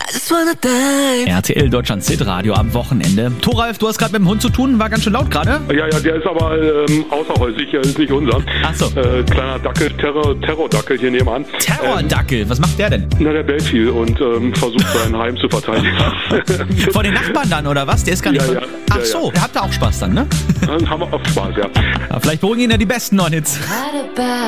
RTL Deutschland Hit Radio am Wochenende. Thoralf, du hast gerade mit dem Hund zu tun, war ganz schön laut gerade. Ja, der ist aber außerhäusig, ist nicht unser. Ach so. Kleiner Dackel, Terrordackel hier nebenan. Terrordackel, was macht der denn? Na, der bellt viel und versucht sein Heim zu verteidigen. Vor den Nachbarn dann, oder was? Der ist gar nicht... Ja. Ach so, habt ihr auch Spaß dann, ne? Dann haben wir oft Spaß, ja. Vielleicht beruhigen ihn ja die besten neuen Hits.